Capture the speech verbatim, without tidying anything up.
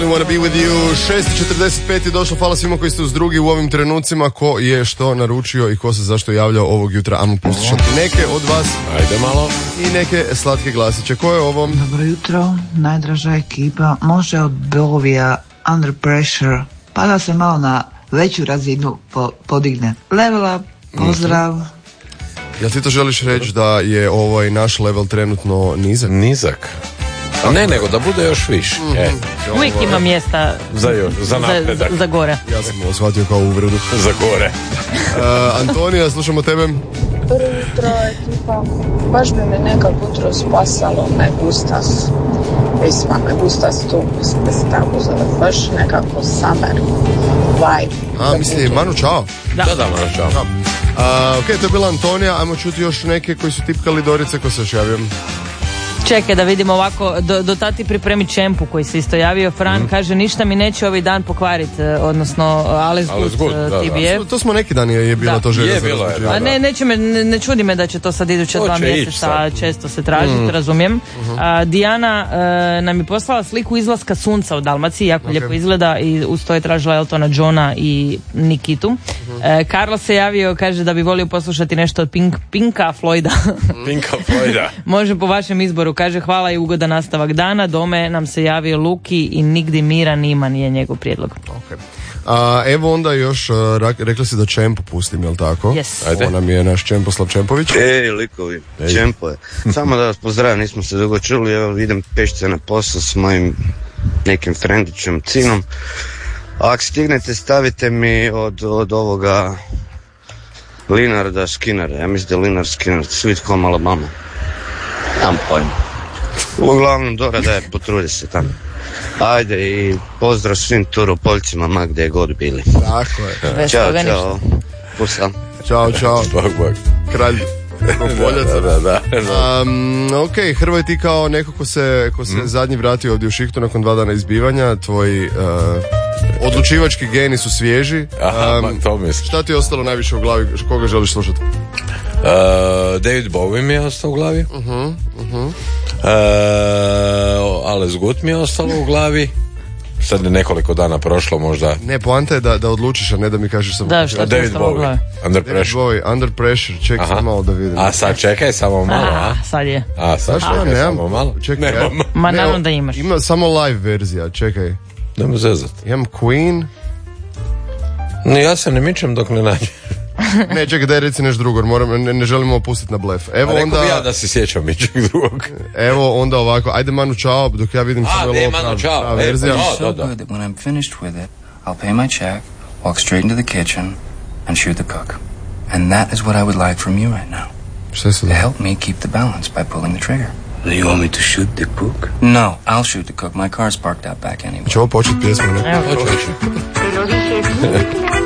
Wanna Be With You. šest četrdeset pet je došlo, hvala svima koji ste uz drugi u ovim trenucima. Ko je što naručio i ko se zašto javljao ovog jutra. Ajmo poslušati neke od vas. Ajde malo. I neke slatke glasiće. Ko je ovo? Dobro jutro, najdraža ekipa. Može od Bovija Under Pressure, pa da se malo na veću razinu po- podigne. Level up, pozdrav. Mm-hmm. Jel ti to želiš reći da je ovaj naš level trenutno nizak? Nizak. A ne, nego da bude još više. Mm-hmm. E. Uvijek ima mjesta za, za napredak. Za, za gore. Ja sam ovo shvatio kao uvredu. Za gore. uh, Antonija, slušamo tebe. Prvo jutro, ekipa. Baš bi me nekako jutro spasalo Me Gustas. Pisma Me Gustas tu, mislim da se tako zove. Baš nekako summer vibe. A, misli, Manu, čao. Da, da, da Manu, čao. Da. Uh, ok, to je bila Antonija, ajmo čuti još neke koji su tipkali. Dorice, ko se još javio? Čekaj da vidimo ovako, do, do tati pripremi Čempu koji se isto javio. Fran mm. kaže, ništa mi neće ovaj dan pokvariti, odnosno Alles Good T B F. To smo neki dan je, je bilo da. To želja. Je bilo je, da, A ne, neće me, ne, ne čudi me da će to sad iduća dva mjeseca često se tražiti, mm. razumijem. Uh-huh. A, Dijana a, nam je poslala sliku izlaska sunca u Dalmaciji, jako okay. lijepo izgleda i uz to je tražila Eltona Johna i Nikitu. Uh-huh. E, Karlo se javio, kaže da bi volio poslušati nešto od Pink, Pinka Floyda. Pinka Floyda. Može po vašem izboru. Kaže hvala i ugodan nastavak dana. Dome nam se javio Luki i nigdje Miran Iman je njegov prijedlog. Okay. A, evo onda još, uh, rekli si da Čempo pustim, jel tako? Yes. Ovo nam je naš Čemposlav Čempović. Ej, likovi, Ej. Čempo je. Samo da vas pozdravim, nismo se dugo čuli, evo idem pešce na posao s mojim nekim frendićem, cinom. A ako stignete, stavite mi od, od ovoga Linarda Skinnera, ja mislim da je Linard Skinner, Sweet Home Alabama. Tam pojma. Uglavnom, Dora daje, potrudi se tamo. Ajde i pozdrav svim turopoljcima, ma gdje god bili. Tako je. Ćao, čao. Pusa. Ćao, čao. Bog, bog. Kralj turopoljaca. Da, da, da. Um, ok, Hrvoj, ti kao neko ko se, ko se mm. zadnji vratio ovdje u Šihtu nakon dva dana izbivanja, tvoji uh, odlučivački geni su svježi. Aha, um, to mislim. Šta ti je ostalo najviše u glavi, koga želiš slušati? Uh, David Bowie mi je ostao u glavi. Uh-huh, uh-huh. Uh, Alles Good mi je ostalo u glavi. Sad je nekoliko dana prošlo možda. Ne, poanta je da, da odlučiš, a ne da mi kažeš samo. Da, šta David Bowie, Under David Pressure. Bowie, Under Pressure, čekaj samo malo da vidim. A sad čekaj samo malo, a? Sad je. A sad čekaj nemam, samo malo. Čekaj, Nemam. ja, Ma ne, naravno da imaš. Ima samo live verzija, čekaj. Nemo zezat. Imam Queen. Ne, ja se ne mičem dok ne nađem. Ne, čekaj, daj reci nešto drugo, moram, ne, ne želimo opustiti na blef. Evo A onda... bi ja da se sjećam ničeg drugog. Evo onda ovako, ajde Manu čao, dok ja vidim samo je ovo Manu čao. prava verzija. So good that when I'm finished with it, I'll pay my check, walk straight into the kitchen and shoot the cook. And that is what I would like from you right now. Šta se to da? help me keep the balance by pulling the trigger. Do you want me to shoot the cook? No, I'll shoot the cook. My car's parked out back anyway. Će ovo početi pjesmu, ne? Evo. Hoću, hoću.